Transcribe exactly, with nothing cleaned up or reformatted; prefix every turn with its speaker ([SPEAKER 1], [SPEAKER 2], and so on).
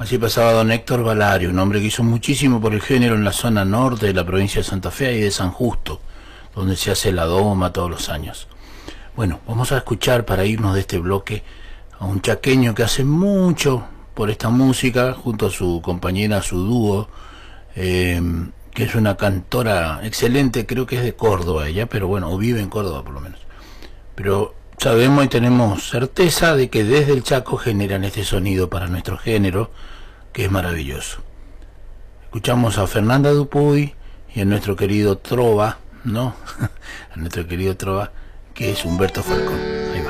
[SPEAKER 1] Así pasaba don Héctor Valario, un hombre que hizo muchísimo por el género en la zona norte de la provincia de Santa Fe y de San Justo, donde se hace la doma todos los años. Bueno, vamos a escuchar para irnos de este bloque a un chaqueño que hace mucho por esta música, junto a su compañera, su dúo, eh, que es una cantora excelente, creo que es de Córdoba ella, pero bueno, o vive en Córdoba por lo menos. Pero sabemos y tenemos certeza de que desde el Chaco generan este sonido para nuestro género, que es maravilloso. Escuchamos a Fernanda Dupuy y a nuestro querido Trova, ¿no? A nuestro querido Trova, que es Humberto Falcón.